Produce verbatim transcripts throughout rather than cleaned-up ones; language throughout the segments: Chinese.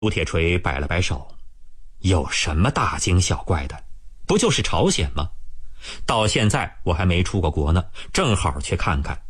吴铁锤摆了摆手，有什么大惊小怪的，不就是朝鲜吗？到现在我还没出过国呢，正好去看看。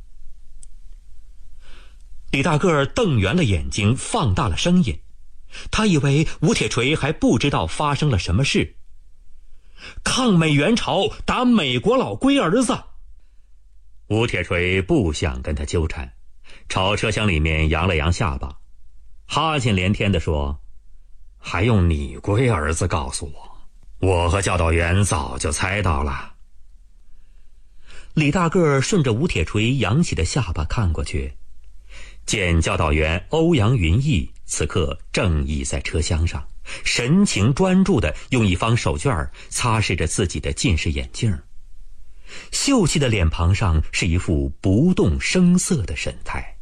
李大个瞪圆了眼睛，放大了声音，他以为吴铁锤还不知道发生了什么事。抗美援朝，打美国佬龟儿子。吴铁锤不想跟他纠缠，朝车厢里面扬了扬下巴，哈欠连天地说：还用你龟儿子告诉我？我和教导员早就猜到了。李大个顺着吴铁锤扬起的下巴看过去，见教导员欧阳云逸此刻正倚在车厢上，神情专注地用一方手绢擦拭着自己的近视眼镜，秀气的脸庞上是一副不动声色的神态。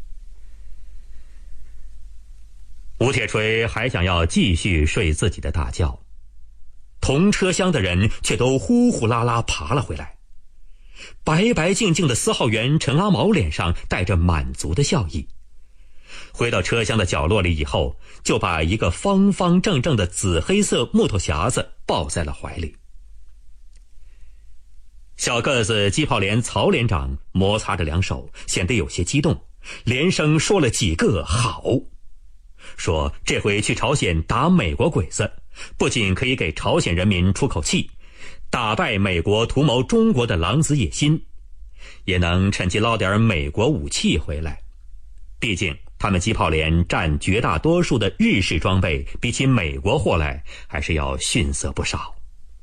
吴铁锤还想要继续睡自己的大觉，同车厢的人却都呼呼啦啦爬了回来。白白净净的司号员陈阿毛脸上带着满足的笑意，回到车厢的角落里以后，就把一个方方正正的紫黑色木头匣子抱在了怀里。小个子机炮连曹连长摩擦着两手，显得有些激动，连声说了几个好，说这回去朝鲜打美国鬼子，不仅可以给朝鲜人民出口气，打败美国图谋中国的狼子野心，也能趁机捞点美国武器回来。毕竟他们机炮连占绝大多数的日式装备，比起美国货来还是要逊色不少。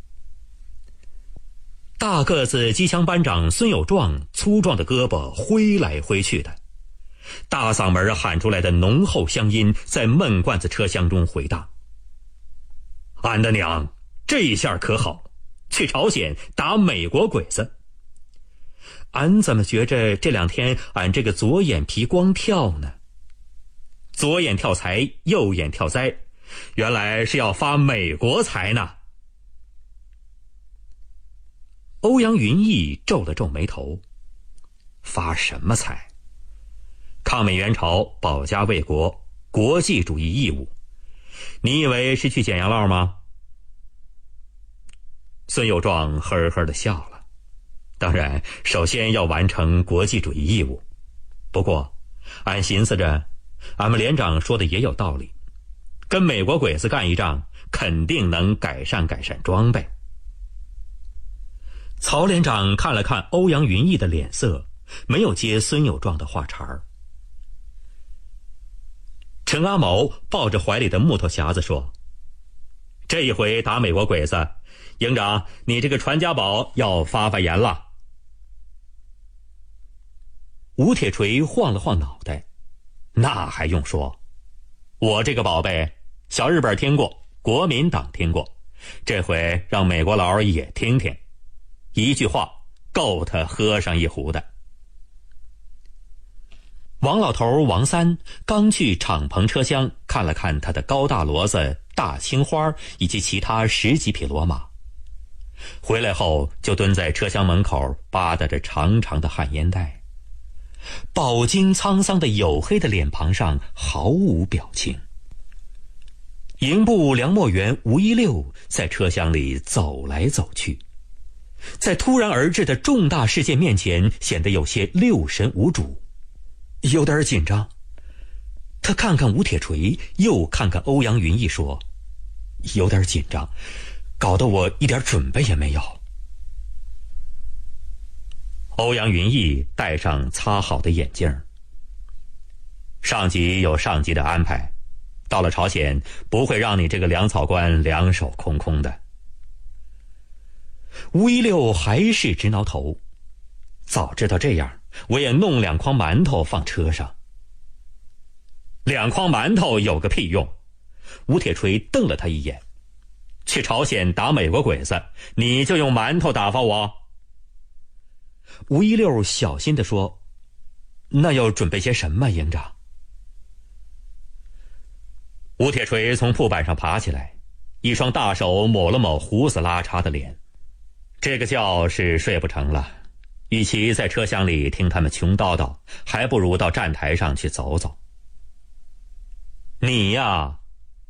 大个子机枪班长孙有壮粗壮的胳膊挥来挥去的，大嗓门喊出来的浓厚乡音在闷罐子车厢中回荡。俺的娘，这下可好，去朝鲜打美国鬼子。俺怎么觉着这两天俺这个左眼皮光跳呢？左眼跳财，右眼跳灾，原来是要发美国财呢。欧阳云逸皱了皱眉头，发什么财？抗美援朝，保家卫国，国际主义义务，你以为是去捡洋烙吗？孙有壮呵呵地笑了，当然首先要完成国际主义义务，不过俺寻思着，俺们连长说的也有道理，跟美国鬼子干一仗，肯定能改善改善装备。曹连长看了看欧阳云逸的脸色，没有接孙有壮的话茬儿。陈阿毛抱着怀里的木头匣子说：这一回打美国鬼子，营长你这个传家宝要发发言了。吴铁锤晃了晃脑袋，那还用说，我这个宝贝小日本听过，国民党听过，这回让美国佬也听听，一句话够他喝上一壶的。王老头王三刚去敞篷车厢看了看他的高大骡子、大青花以及其他十几匹骡马，回来后就蹲在车厢门口吧嗒着长长的汗烟袋，饱经沧桑的黝黑的脸庞上毫无表情。营部梁墨员吴一六在车厢里走来走去，在突然而至的重大事件面前显得有些六神无主，有点紧张。他看看吴铁锤，又看看欧阳云逸，说：有点紧张，搞得我一点准备也没有。欧阳云逸戴上擦好的眼镜，上级有上级的安排，到了朝鲜不会让你这个粮草官两手空空的。吴一六还是直挠头，早知道这样，我也弄两筐馒头放车上。两筐馒头有个屁用！吴铁锤瞪了他一眼，去朝鲜打美国鬼子，你就用馒头打发我？吴一六小心地说：那要准备些什么，营长？吴铁锤从铺板上爬起来，一双大手抹了抹胡子拉碴的脸。这个觉是睡不成了，与其在车厢里听他们穷叨叨，还不如到站台上去走走。你呀，